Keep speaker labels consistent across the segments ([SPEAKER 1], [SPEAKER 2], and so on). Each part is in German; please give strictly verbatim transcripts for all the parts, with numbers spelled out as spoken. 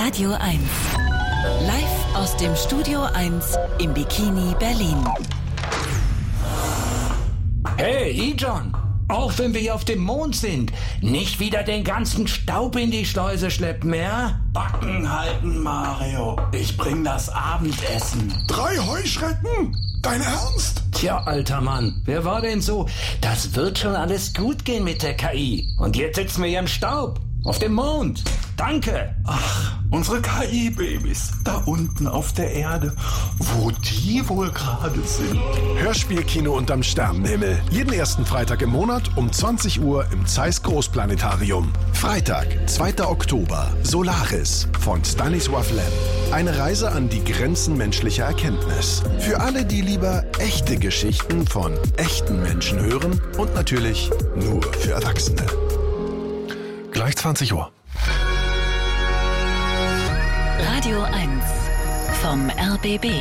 [SPEAKER 1] Radio eins. Live aus dem Studio eins im Bikini Berlin.
[SPEAKER 2] Hey, Ijon! Auch wenn wir hier auf dem Mond sind, nicht wieder den ganzen Staub in die Schleuse schleppen, ja?
[SPEAKER 3] Backen halten, Mario. Ich bring das Abendessen.
[SPEAKER 4] Drei Heuschrecken? Dein Ernst?
[SPEAKER 2] Tja, alter Mann, wer war denn so? Das wird schon alles gut gehen mit der K I. Und jetzt sitzen wir hier im Staub. Auf dem Mond. Danke.
[SPEAKER 3] Ach, unsere K I-Babys. Da unten auf der Erde. Wo die wohl gerade sind.
[SPEAKER 4] Hörspielkino unterm Sternenhimmel. Jeden ersten Freitag im Monat um zwanzig Uhr im Zeiss Großplanetarium. Freitag, zweiter Oktober. Solaris von Stanisław Lem. Eine Reise an die Grenzen menschlicher Erkenntnis. Für alle, die lieber echte Geschichten von echten Menschen hören und natürlich nur für Erwachsene. Gleich zwanzig Uhr.
[SPEAKER 1] Radio eins vom R B B.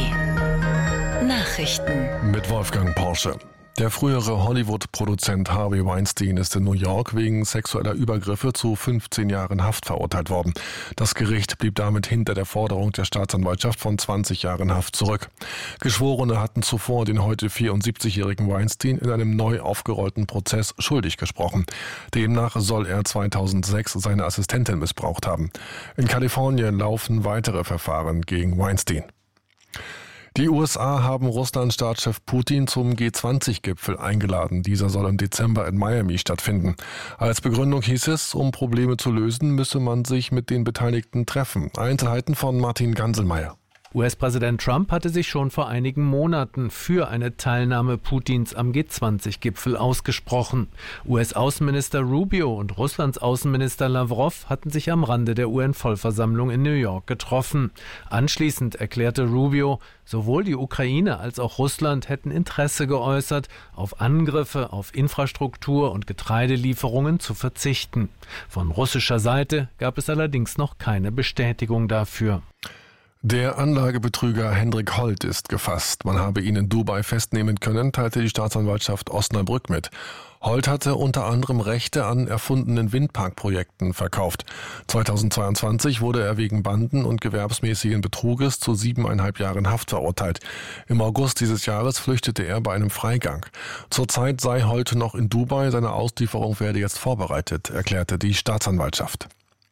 [SPEAKER 1] Nachrichten.
[SPEAKER 5] Mit Wolfgang Porsche. Der frühere Hollywood-Produzent Harvey Weinstein ist in New York wegen sexueller Übergriffe zu fünfzehn Jahren Haft verurteilt worden. Das Gericht blieb damit hinter der Forderung der Staatsanwaltschaft von zwanzig Jahren Haft zurück. Geschworene hatten zuvor den heute vierundsiebzigjährigen Weinstein in einem neu aufgerollten Prozess schuldig gesprochen. Demnach soll er zweitausendsechs seine Assistentin missbraucht haben. In Kalifornien laufen weitere Verfahren gegen Weinstein. Die U S A haben Russlands Staatschef Putin zum G zwanzig Gipfel eingeladen. Dieser soll im Dezember in Miami stattfinden. Als Begründung hieß es, um Probleme zu lösen, müsse man sich mit den Beteiligten treffen. Einzelheiten von Martin Ganselmeier.
[SPEAKER 6] U S-Präsident Trump hatte sich schon vor einigen Monaten für eine Teilnahme Putins am G zwanzig Gipfel ausgesprochen. U S-Außenminister Rubio und Russlands Außenminister Lavrov hatten sich am Rande der U N-Vollversammlung in New York getroffen. Anschließend erklärte Rubio, sowohl die Ukraine als auch Russland hätten Interesse geäußert, auf Angriffe auf Infrastruktur und Getreidelieferungen zu verzichten. Von russischer Seite gab es allerdings noch keine Bestätigung dafür.
[SPEAKER 5] Der Anlagebetrüger Hendrik Holt ist gefasst. Man habe ihn in Dubai festnehmen können, teilte die Staatsanwaltschaft Osnabrück mit. Holt hatte unter anderem Rechte an erfundenen Windparkprojekten verkauft. zweitausendzweiundzwanzig wurde er wegen Banden- und gewerbsmäßigen Betruges zu siebeneinhalb Jahren Haft verurteilt. Im August dieses Jahres flüchtete er bei einem Freigang. Zurzeit sei Holt noch in Dubai, seine Auslieferung werde jetzt vorbereitet, erklärte die Staatsanwaltschaft.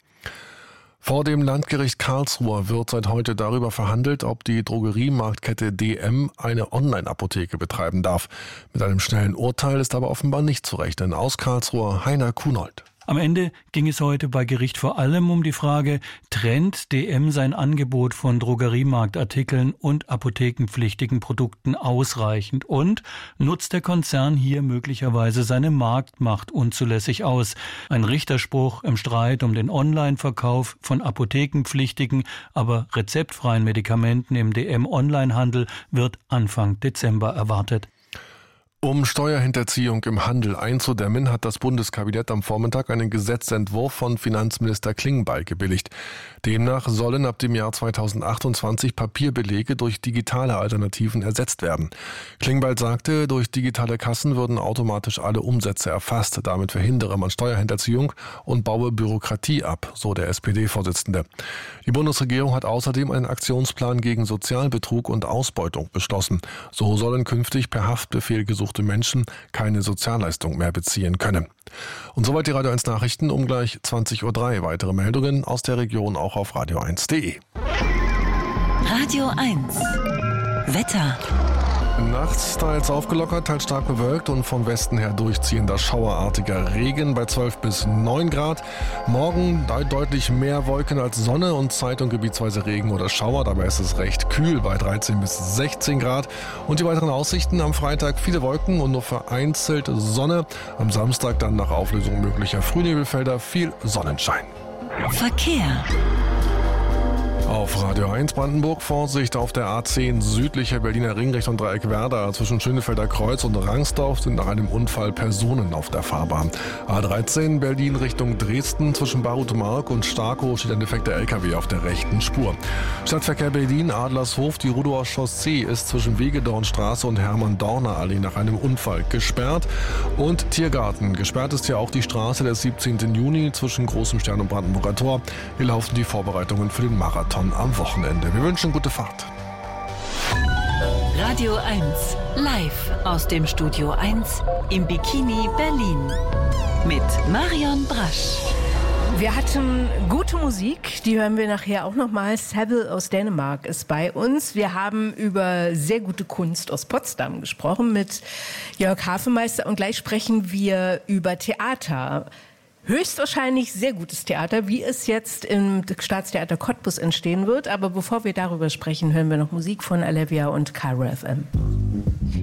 [SPEAKER 5] Vor dem Landgericht Karlsruhe wird seit heute darüber verhandelt, ob die Drogeriemarktkette D M eine Online-Apotheke betreiben darf. Mit einem schnellen Urteil ist aber offenbar nicht zu rechnen. Aus Karlsruhe, Heiner Kunold.
[SPEAKER 7] Am Ende ging es heute bei Gericht vor allem um die Frage, trennt D M sein Angebot von Drogeriemarktartikeln und apothekenpflichtigen Produkten ausreichend und nutzt der Konzern hier möglicherweise seine Marktmacht unzulässig aus? Ein Richterspruch im Streit um den Online-Verkauf von apothekenpflichtigen, aber rezeptfreien Medikamenten im D M-Onlinehandel wird Anfang Dezember erwartet.
[SPEAKER 5] Um Steuerhinterziehung im Handel einzudämmen, hat das Bundeskabinett am Vormittag einen Gesetzentwurf von Finanzminister Klingbeil gebilligt. Demnach sollen ab dem Jahr zweitausendachtundzwanzig Papierbelege durch digitale Alternativen ersetzt werden. Klingbeil sagte, durch digitale Kassen würden automatisch alle Umsätze erfasst. Damit verhindere man Steuerhinterziehung und baue Bürokratie ab, so der S P D-Vorsitzende. Die Bundesregierung hat außerdem einen Aktionsplan gegen Sozialbetrug und Ausbeutung beschlossen. So sollen künftig per Haftbefehl gesuchte Menschen keine Sozialleistung mehr beziehen können. Und soweit die Radio eins Nachrichten um gleich zwanzig Uhr drei. Weitere Meldungen aus der Region auch auf radio eins punkt de.
[SPEAKER 1] Radio eins. Wetter.
[SPEAKER 5] Nachts teils aufgelockert, teils stark bewölkt und von Westen her durchziehender schauerartiger Regen bei zwölf bis neun Grad. Morgen deutlich mehr Wolken als Sonne und Zeit- und gebietsweise Regen oder Schauer. Dabei ist es recht kühl bei dreizehn bis sechzehn Grad. Und die weiteren Aussichten: am Freitag viele Wolken und nur vereinzelt Sonne. Am Samstag dann nach Auflösung möglicher Frühnebelfelder viel Sonnenschein.
[SPEAKER 1] Verkehr.
[SPEAKER 5] Auf Radio eins Brandenburg Vorsicht auf der A zehn südlicher Berliner Ring Richtung Dreieck Werder. Zwischen Schönefelder Kreuz und Rangsdorf sind nach einem Unfall Personen auf der Fahrbahn. A dreizehn Berlin Richtung Dresden. Zwischen Barutmark und Starkow steht ein defekter L K W auf der rechten Spur. Stadtverkehr Berlin Adlershof. Die Rudolfer Chaussee ist zwischen Wegedornstraße und Hermann-Dorner-Allee nach einem Unfall gesperrt. Und Tiergarten. Gesperrt ist ja auch die Straße des siebzehnten Juni zwischen Großem Stern und Brandenburger Tor. Hier laufen die Vorbereitungen für den Marathon am Wochenende. Wir wünschen gute Fahrt.
[SPEAKER 1] Radio eins, live aus dem Studio eins im Bikini Berlin mit Marion Brasch.
[SPEAKER 8] Wir hatten gute Musik, die hören wir nachher auch nochmal. Seville aus Dänemark ist bei uns. Wir haben über sehr gute Kunst aus Potsdam gesprochen mit Jörg Hafenmeister und gleich sprechen wir über Theater. Höchstwahrscheinlich sehr gutes Theater, wie es jetzt im Staatstheater Cottbus entstehen wird. Aber bevor wir darüber sprechen, hören wir noch Musik von Olivia und Cairo F M.